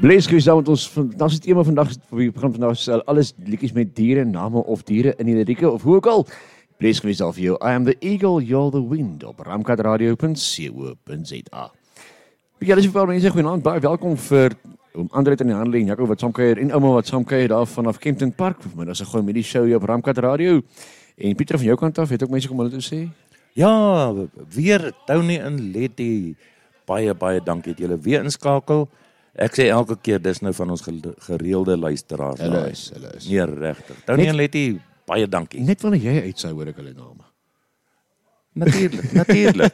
Bless gewees daar met ons vandag se tema vandag we begin vandag stel alles liedjies met diere name of diere in die lirieke of hoe ook al. Bless gewees daar vir jou. I am the eagle, you're the wind op ramkatradio.co.za. Ja, dis vir mense goeienaand, baie welkom vir Andret in die handel en Jaco wat saamkuier en ouma wat saamkuier daar vanaf Kempton Park. Maar dis 'n goeie middag show hier op Ramkat Radio. En Pieter van jou kant af, het ook mense kom hulle toe sê? Ja, weer Tony en Letty. Baie dankie dat julle weer inskakel. Ek sê elke keer dis nou van ons gereelde luisteraars. Hulle is. Nee, regtig. Tony en Letty, baie dankie. Net wanneer jy uitsou hoor ek hulle name. Natuurlik.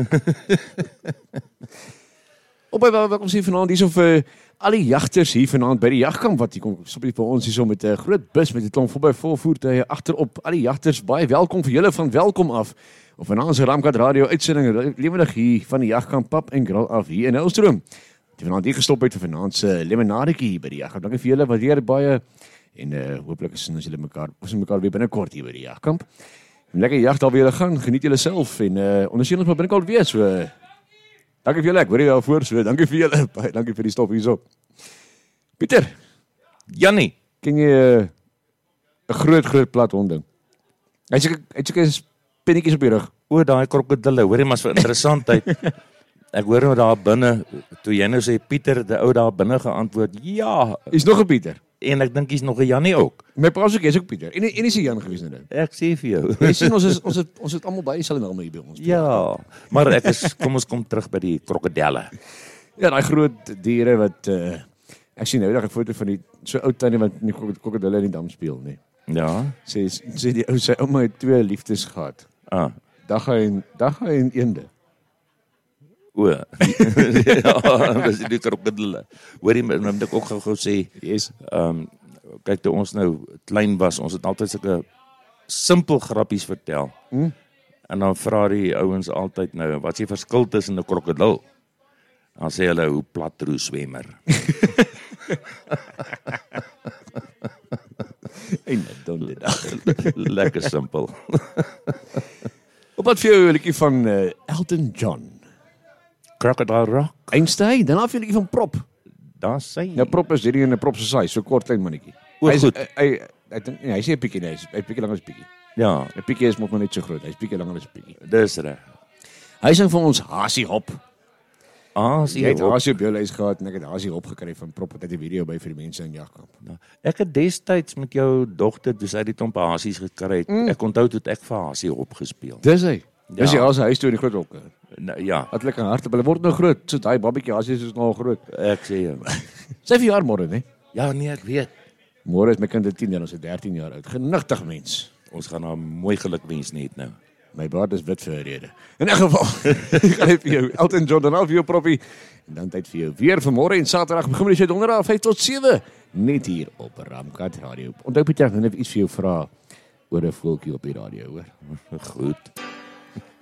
Welkom sê vanaand hier so vir al die jagters hier vanaand by die jagkamp wat hier kom stop hier by ons hier so met 'n groot bus met 'n klomp verby vol voertuie agterop. Al die jagters baie welkom vir julle van welkom af. Of vanaand se Ramkat Radio uitsending lewendig hier van die jagkamp Pap en Grill af hier in Elstroom. Die vanaand hier gestop het vir vanaand se lemonadetjie hier by die jagkamp. Dankie vir julle waardeer baie en hooplik is julle mekaar weer binnekort hier by die jagkamp. Lekker jag daar weer gaan. Geniet julle self en ondersteun ons maar binnekort weer so. Dankie vir julle, ek hoor jy daarvoor, so dankie vir julle, baie dankie vir die stop hierso. Pieter, Jannie, ken jy 'n groot plat hond ding? Hy het pinnetjies op die rug. o daai krokodille, hoor jy maar so interessantheid. Ek hoor nou daar binne, toe jy nou sê Pieter, die ou daar binne geantwoord, ja, Is nog 'n Pieter. en ek dink hy's nog 'n Jannie ook. My pa is ook Pieter. En is hy Jan gewees nou dit. Ek sê vir jou. Jy sien ons het almal baie dieselfde name hier by ons. Ja, maar kom ons kom terug by die krokodille. Ja, daai groot diere wat ek sien nou eendag 'n foto van die so ou tannie wat in die krokodille in die dam speel, nee. Ja. Sê die ou sy ouma het 2 liefdes gehad. Dagga en eende. O. Ja, dis die krokodille. Hoorie, maar moet ek ook gou sê, Yes. kyk toe ons nou klein was, ons het altyd sulke simpel grappies vertel. En dan vra die ouens altyd nou, wat is die verskil tussen 'n krokodil? Dan sê hulle, hoe platroe swemmer. En dan dit. Lekker simpel. Op wat vir jou 'n liedjie van Elton John. Crocodile Rock, Einstein, dan af jy 'n liedjie van Prop. daar sê Nou Prop is hierdie in 'n Prop se size, so kort klein mannetjie. O, goed. Hy dink nee, hy sê 'n bietjie nee, hy bietjie langer as bietjie. Ja, 'n Bietjie is mos maar net so groot. Hy's bietjie langer as bietjie. dis reg. Hy sing vir ons Hasie Hop. As Jy het Hasie op jou lys gehad en ek het Hasie Hop gekry van Prop wat 'n video by vir die mense in Jagkamp. Ek het destyds met jou dogter, toe sy die klomp hasies gekry het, ek onthou toe ek vir hasie opgespeel. Dis hy. Dis Ja. die Hasie huis toe in die groot hokke. Nou, ja, Wat lekker harte, hulle word nou groot. So daai babatjie Hasie is nou al groot. ek sê jou. Sy verjaar môre, né? Ja, nee, ek weet. Môre is my kind 10 jaar, ons is 13 jaar oud. Genigtig mens. Ons gaan haar mooi geluk wens net nou. My baard is wit vir 'n rede. In 'n geval, ek gaan net vir jou Elton John dan al vir jou Proppie. En dan tyd vir jou weer vir môre en Saterdag begin met die donderdag 5 tot 7 net hier op Ramkat Radio. Onthou Pieter, nou net iets vir jou vra oor 'n voeltjie op die radio, hoor. Goed.